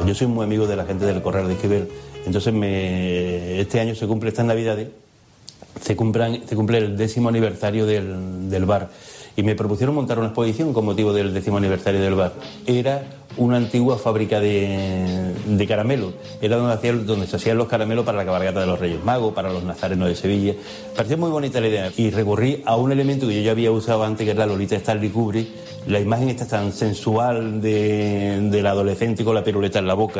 Yo soy muy amigo de la gente del Corral de Esquivel, entonces este año se cumple, estas Navidades, se cumple el 10º aniversario del bar. Y me propusieron montar una exposición con motivo del 10º aniversario del bar. Era una antigua fábrica de caramelos. Era donde se hacían los caramelos para la cabalgata de los Reyes Magos, para los nazarenos de Sevilla. Parecía muy bonita la idea. Y recurrí a un elemento que yo ya había usado antes, que era la Lolita Stanley Kubrick. La imagen esta tan sensual del adolescente con la piruleta en la boca.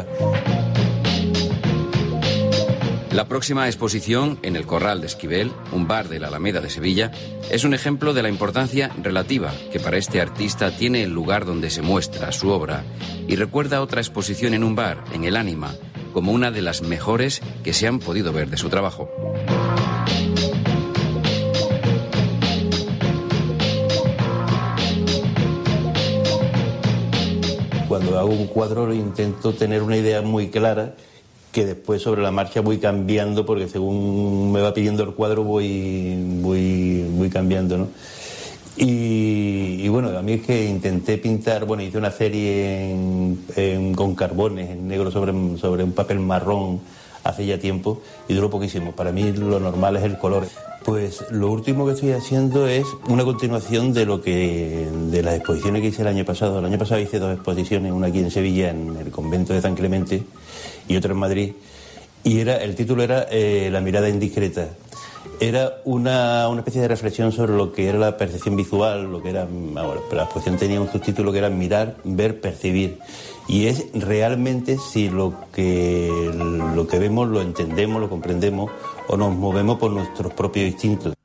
La próxima exposición, en el Corral de Esquivel, un bar de la Alameda de Sevilla, es un ejemplo de la importancia relativa que para este artista tiene el lugar donde se muestra su obra, y recuerda otra exposición en un bar, en el Ánima, como una de las mejores que se han podido ver de su trabajo. Cuando hago un cuadro intento tener una idea muy clara, que después sobre la marcha voy cambiando, porque según me va pidiendo el cuadro voy cambiando, ¿no? Y bueno, a mí es que intenté pintar, bueno, hice una serie con carbones en negro sobre un papel marrón hace ya tiempo y duró poquísimo. Para mí lo normal es el color. Pues lo último que estoy haciendo es una continuación de las exposiciones que hice el año pasado. El año pasado hice 2 exposiciones, una aquí en Sevilla, en el convento de San Clemente, y otra en Madrid. Y el título era La mirada indiscreta. Era una especie de reflexión sobre lo que era la percepción visual, lo que era, bueno, la exposición tenía un subtítulo que era mirar, ver, percibir. Y es realmente si lo que vemos lo entendemos, lo comprendemos o nos movemos por nuestros propios instintos.